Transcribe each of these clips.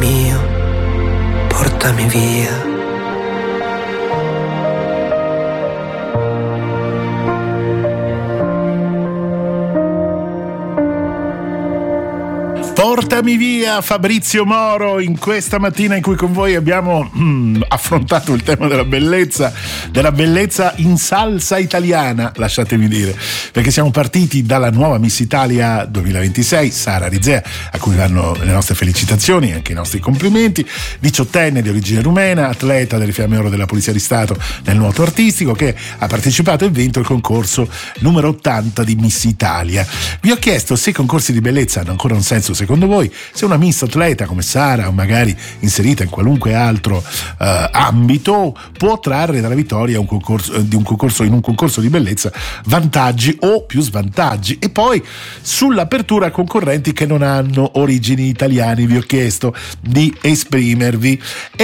mio, portami via. Portami via, Fabrizio Moro, in questa mattina in cui con voi abbiamo affrontato il tema della bellezza in salsa italiana, lasciatemi dire, perché siamo partiti dalla nuova Miss Italia 2026, Sara Rizea, a cui vanno le nostre felicitazioni e anche i nostri complimenti, 18enne di origine rumena, atleta delle Fiamme Oro della Polizia di Stato nel nuoto artistico, che ha partecipato e vinto il concorso numero 80 di Miss Italia. Vi ho chiesto se i concorsi di bellezza hanno ancora un senso secondo voi, se una Miss atleta come Sara, o magari inserita in qualunque altro ambito, può trarre dalla vittoria in un concorso di bellezza vantaggi o più svantaggi. E poi sull'apertura a concorrenti che non hanno origini italiane vi ho chiesto di esprimervi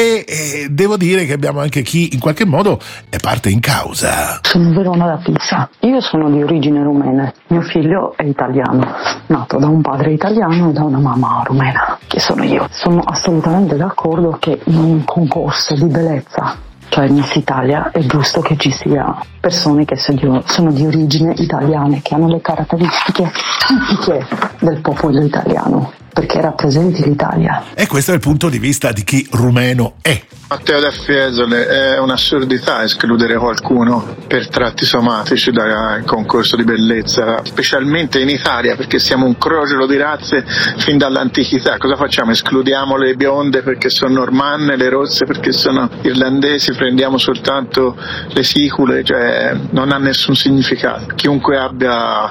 e devo dire che abbiamo anche chi in qualche modo è parte in causa. Sono Verona da Pisa, io sono di origine rumena, mio figlio è italiano, nato da un padre italiano e da una mamma rumena, che sono io. Sono assolutamente d'accordo che in un concorso di bellezza, cioè Miss Italia, è giusto che ci sia persone che sono di origine italiane, che hanno le caratteristiche tipiche del popolo italiano, perché rappresenti l'Italia. E questo è il punto di vista di chi rumeno è. Matteo da Fiesole, è un'assurdità escludere qualcuno per tratti somatici dal concorso di bellezza, specialmente in Italia, perché siamo un crociolo di razze fin dall'antichità. Cosa facciamo? Escludiamo le bionde perché sono normanne, le rosse perché sono irlandesi, prendiamo soltanto le sicule, cioè non ha nessun significato. Chiunque abbia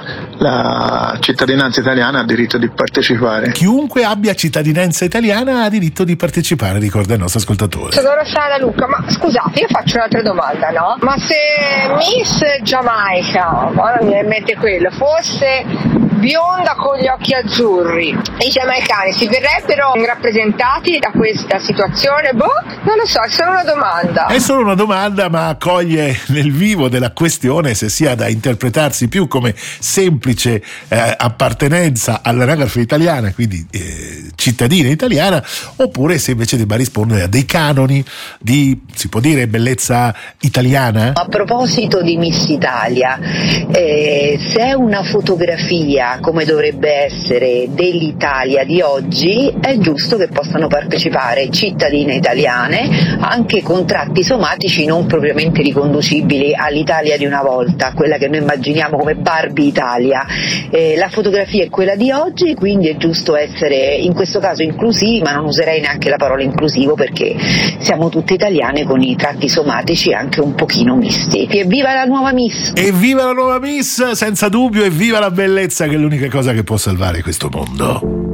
la cittadinanza italiana ha diritto di partecipare. Chiunque abbia cittadinanza italiana ha diritto di partecipare, ricorda il nostro ascoltatore. Sono Rossana Luca, ma scusate, io faccio un'altra domanda, no? Ma se Miss Giamaica, ora mi viene in mente quello, fosse bionda con gli occhi azzurri, i giamaicani si verrebbero rappresentati da questa situazione? Non lo so, è solo una domanda. È solo una domanda, ma coglie nel vivo della questione se sia da interpretarsi più come semplice appartenenza all'anagrafe italiana, quindi cittadina italiana, oppure se invece debba rispondere a dei canoni di, si può dire, bellezza italiana. A proposito di Miss Italia, se è una fotografia come dovrebbe essere dell'Italia di oggi, è giusto che possano partecipare cittadine italiane anche con tratti somatici non propriamente riconducibili all'Italia di una volta, quella che noi immaginiamo come Barbie Italia. La fotografia è quella di oggi, quindi è giusto essere in questo caso inclusivi, ma non userei neanche la parola inclusivo perché siamo tutte italiane con i tratti somatici anche un pochino misti. Evviva la nuova Miss! Evviva la nuova Miss, senza dubbio, evviva la bellezza, che è l'unica cosa che può salvare questo mondo.